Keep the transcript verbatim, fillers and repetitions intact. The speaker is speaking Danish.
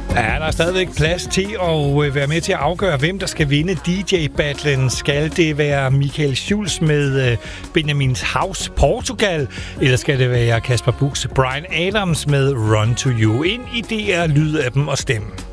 Ja, der er stadigvæk plads til at være med til at afgøre, hvem der skal vinde D J-battlen. Skal det være Michael Schulz med Benjamins House Portugal, eller skal det være Kasper Buchs Bryan Adams med Run to You? Ind i D R Lyd af dem og stemme.